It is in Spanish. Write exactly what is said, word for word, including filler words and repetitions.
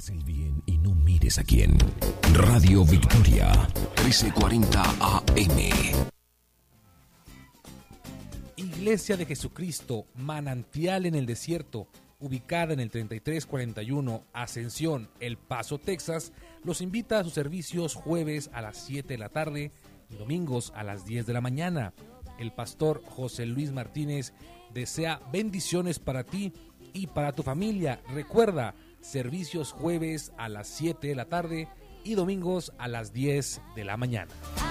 Haz el bien y no mires a quién. Radio Victoria, trece cuarenta A M. Iglesia de Jesucristo, Manantial en el Desierto, ubicada en el treinta y tres cuarenta y uno Ascensión, El Paso, Texas, los invita a sus servicios jueves a las siete de la tarde y domingos a las diez de la mañana. El pastor José Luis Martínez desea bendiciones para ti y para tu familia. Recuerda, servicios jueves a las siete de la tarde y domingos a las diez de la mañana.